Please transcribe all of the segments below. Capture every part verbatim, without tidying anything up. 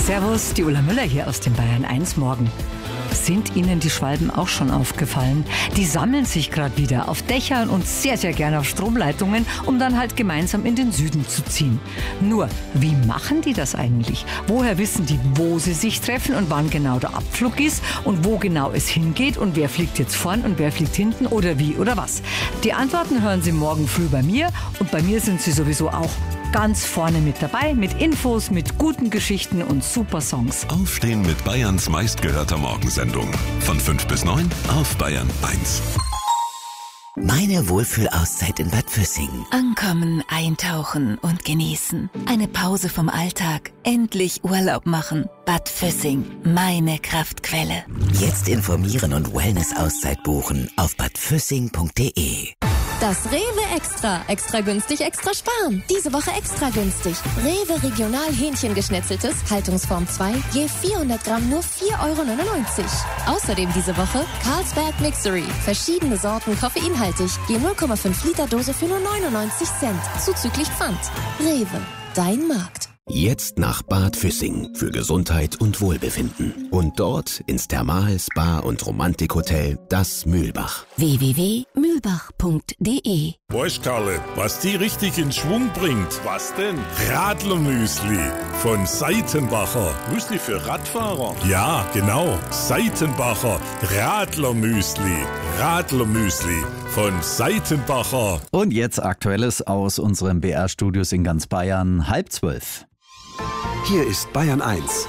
Servus, die Ulla Müller hier aus dem Bayern eins Morgen. Sind Ihnen die Schwalben auch schon aufgefallen? Die sammeln sich gerade wieder auf Dächern und sehr, sehr gerne auf Stromleitungen, um dann halt gemeinsam in den Süden zu ziehen. Nur, wie machen die das eigentlich? Woher wissen die, wo sie sich treffen und wann genau der Abflug ist und wo genau es hingeht und wer fliegt jetzt vorn und wer fliegt hinten oder wie oder was? Die Antworten hören Sie morgen früh bei mir und bei mir sind Sie sowieso auch ganz vorne mit dabei, mit Infos, mit guten Geschichten und super Songs. Aufstehen mit Bayerns meistgehörter Morgensendung. Von fünf bis neun auf Bayern eins. Meine Wohlfühlauszeit in Bad Füssing. Ankommen, eintauchen und genießen. Eine Pause vom Alltag. Endlich Urlaub machen. Bad Füssing, meine Kraftquelle. Jetzt informieren und Wellness-Auszeit buchen auf bad füssing punkt de. Das Rewe Extra. Extra günstig, extra sparen. Diese Woche extra günstig. Rewe Regional Hähnchengeschnetzeltes, Haltungsform zwei, je vierhundert Gramm nur vier Euro neunundneunzig. Außerdem diese Woche Carlsberg Mixery. Verschiedene Sorten koffeinhaltig, je null Komma fünf Liter Dose für nur neunundneunzig Cent. Zuzüglich Pfand. Rewe, dein Markt. Jetzt nach Bad Füssing für Gesundheit und Wohlbefinden. Und dort ins Thermal-, Spa- und Romantikhotel Das Mühlbach. w w w punkt mühlbach punkt de. Weißt Karle, was die richtig in Schwung bringt? Was denn? Radlermüsli von Seitenbacher. Müsli für Radfahrer? Ja, genau. Seitenbacher Radlermüsli. Radlermüsli von Seitenbacher. Und jetzt Aktuelles aus unseren B R-Studios in ganz Bayern, halb zwölf. Hier ist Bayern eins.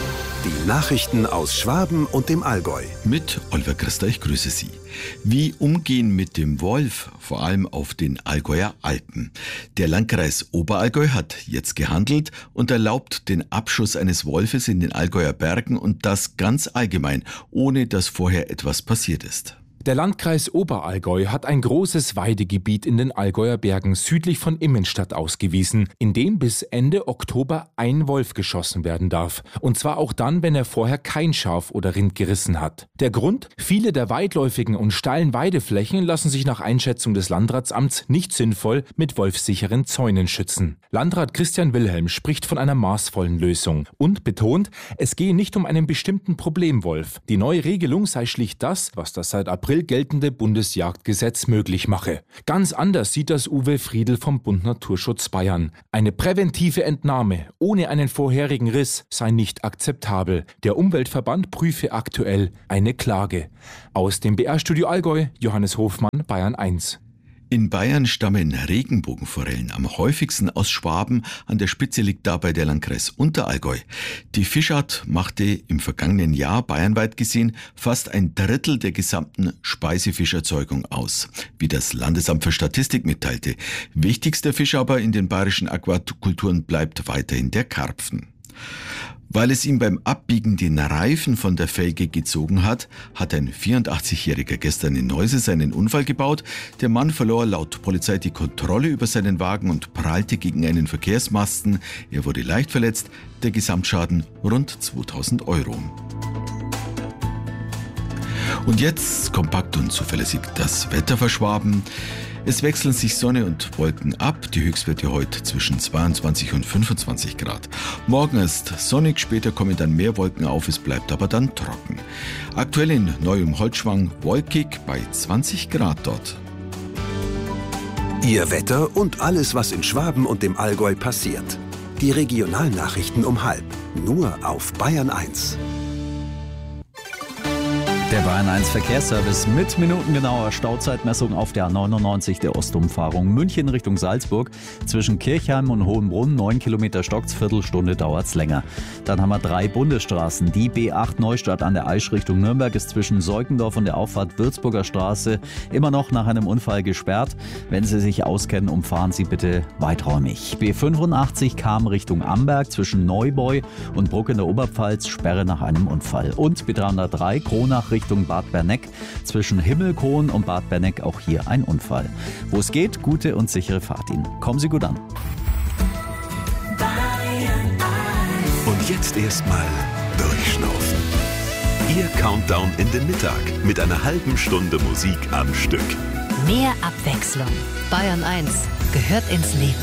Die Nachrichten aus Schwaben und dem Allgäu. Mit Oliver Christa, ich grüße Sie. Wie umgehen mit dem Wolf, vor allem auf den Allgäuer Alpen. Der Landkreis Oberallgäu hat jetzt gehandelt und erlaubt den Abschuss eines Wolfes in den Allgäuer Bergen und das ganz allgemein, ohne dass vorher etwas passiert ist. Der Landkreis Oberallgäu hat ein großes Weidegebiet in den Allgäuer Bergen südlich von Immenstadt ausgewiesen, in dem bis Ende Oktober ein Wolf geschossen werden darf. Und zwar auch dann, wenn er vorher kein Schaf oder Rind gerissen hat. Der Grund? Viele der weitläufigen und steilen Weideflächen lassen sich nach Einschätzung des Landratsamts nicht sinnvoll mit wolfsicheren Zäunen schützen. Landrat Christian Wilhelm spricht von einer maßvollen Lösung und betont, es gehe nicht um einen bestimmten Problemwolf. Die neue Regelung sei schlicht das, was das seit April geltende Bundesjagdgesetz möglich mache. Ganz anders sieht das Uwe Friedl vom Bund Naturschutz Bayern. Eine präventive Entnahme ohne einen vorherigen Riss sei nicht akzeptabel. Der Umweltverband prüfe aktuell eine Klage. Aus dem B R-Studio Allgäu, Johannes Hofmann, Bayern eins. In Bayern stammen Regenbogenforellen am häufigsten aus Schwaben, an der Spitze liegt dabei der Landkreis Unterallgäu. Die Fischart machte im vergangenen Jahr bayernweit gesehen fast ein Drittel der gesamten Speisefischerzeugung aus, wie das Landesamt für Statistik mitteilte. Wichtigster Fisch aber in den bayerischen Aquakulturen bleibt weiterhin der Karpfen. Weil es ihm beim Abbiegen den Reifen von der Felge gezogen hat, hat ein vierundachtzigjähriger gestern in Neuse seinen Unfall gebaut. Der Mann verlor laut Polizei die Kontrolle über seinen Wagen und prallte gegen einen Verkehrsmasten. Er wurde leicht verletzt, der Gesamtschaden rund zweitausend Euro. Und jetzt kompakt und zuverlässig das Wetter für Schwaben. Es wechseln sich Sonne und Wolken ab, die Höchstwerte heute zwischen zweiundzwanzig und fünfundzwanzig Grad. Morgen ist sonnig, später kommen dann mehr Wolken auf, es bleibt aber dann trocken. Aktuell in Neu-Holzschwang wolkig bei zwanzig Grad dort. Ihr Wetter und alles, was in Schwaben und dem Allgäu passiert. Die Regionalnachrichten um halb, nur auf Bayern eins. Der Bayern eins Verkehrsservice mit minutengenauer Stauzeitmessung auf der A neunundneunzig der Ostumfahrung München Richtung Salzburg. Zwischen Kirchheim und Hohenbrunn neun Kilometer stockt's, Viertelstunde dauert's länger. Dann haben wir drei Bundesstraßen. Die B acht Neustadt an der Aisch Richtung Nürnberg ist zwischen Seukendorf und der Auffahrt Würzburger Straße immer noch nach einem Unfall gesperrt. Wenn Sie sich auskennen, umfahren Sie bitte weiträumig. B fünfundachtzig kam Richtung Amberg zwischen Neubeu und Bruck in der Oberpfalz, Sperre nach einem Unfall. Und B dreihundertdrei Kronach Richtung Bad Berneck, zwischen Himmelkron und Bad Berneck auch hier ein Unfall. Wo es geht, gute und sichere Fahrt Ihnen. Kommen Sie gut an. Und jetzt erstmal durchschnaufen. Ihr Countdown in den Mittag mit einer halben Stunde Musik am Stück. Mehr Abwechslung. Bayern eins gehört ins Leben.